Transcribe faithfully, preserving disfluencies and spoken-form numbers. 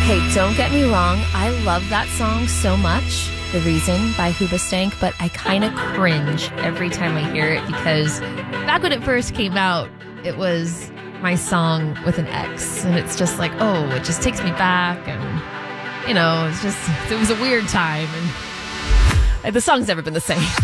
Okay, don't get me wrong. I love that song so much, The Reason by Hoobastank, but I kind of cringe every time I hear it because back when it first came out, it was my song with an X. And it's just like, oh, it just takes me back. And, you know, it's just, it was a weird time. And the song's never been the same.